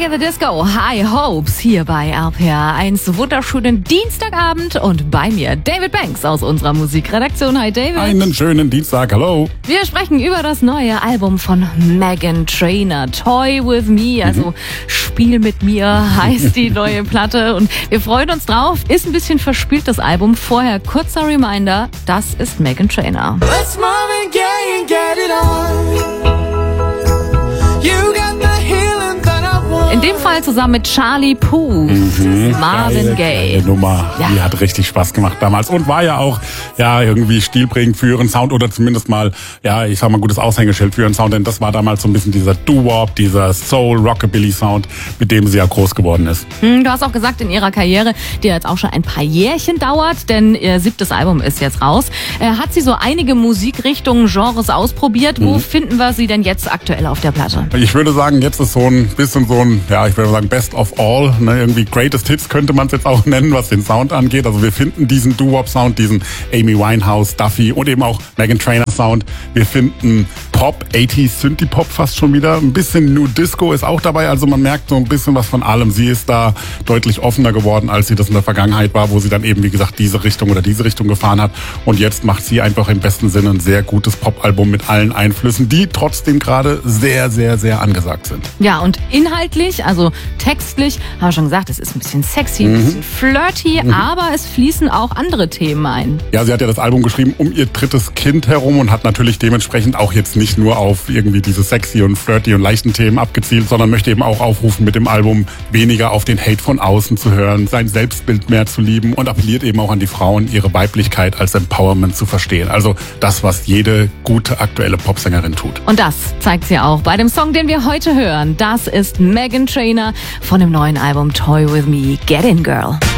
at the Disco, High Hopes hier bei RPR 1. Wunderschönen Dienstagabend und bei mir David Banks aus unserer Musikredaktion. Hi David. Einen schönen Dienstag, hallo. Wir sprechen über das neue Album von Meghan Trainor, Toy With Me, also Spiel mit mir heißt die neue Platte und wir freuen uns drauf. Ist ein bisschen verspielt das Album. Vorher kurzer Reminder, das ist Meghan Trainor. Let's Marvin Gaye and get it on. In dem Fall zusammen mit Charlie Puth, Marvin Gaye. Geile Nummer, Ja. Die hat richtig Spaß gemacht damals und war ja auch irgendwie stilprägend für ihren Sound oder zumindest mal, ich sag mal, gutes Aushängeschild für ihren Sound, denn das war damals so ein bisschen dieser Doo-Wop, dieser Soul-Rockabilly-Sound, mit dem sie ja groß geworden ist. Du hast auch gesagt, in ihrer Karriere, die jetzt auch schon ein paar Jährchen dauert, denn ihr 7. Album ist jetzt raus, hat sie so einige Musikrichtungen, Genres ausprobiert. Wo finden wir sie denn jetzt aktuell auf der Platte? Ich würde sagen, jetzt ist so ein bisschen so ein, ich würde sagen, Best of All, ne? Irgendwie Greatest Hits könnte man es jetzt auch nennen, was den Sound angeht. Also wir finden diesen Doo-Wop-Sound, diesen Amy Winehouse, Duffy und eben auch Meghan Trainor-Sound. Wir finden Pop, 80s Synthie-Pop fast schon wieder. Ein bisschen New Disco ist auch dabei, also man merkt so ein bisschen was von allem. Sie ist da deutlich offener geworden, als sie das in der Vergangenheit war, wo sie dann eben, wie gesagt, diese Richtung gefahren hat. Und jetzt macht sie einfach im besten Sinne ein sehr gutes Pop-Album mit allen Einflüssen, die trotzdem gerade sehr, sehr, sehr angesagt sind. Ja, und inhaltlich, also textlich, haben wir schon gesagt, es ist ein bisschen sexy, ein bisschen flirty, aber es fließen auch andere Themen ein. Ja, sie hat ja das Album geschrieben um ihr 3. Kind herum und hat natürlich dementsprechend auch jetzt nicht nur auf irgendwie diese sexy und flirty und leichten Themen abgezielt, sondern möchte eben auch aufrufen, mit dem Album weniger auf den Hate von außen zu hören, sein Selbstbild mehr zu lieben und appelliert eben auch an die Frauen, ihre Weiblichkeit als Empowerment zu verstehen. Also das, was jede gute aktuelle Popsängerin tut. Und das zeigt sie auch bei dem Song, den wir heute hören. Das ist Meghan Trainor von dem neuen Album Toy With Me, Get In Girl.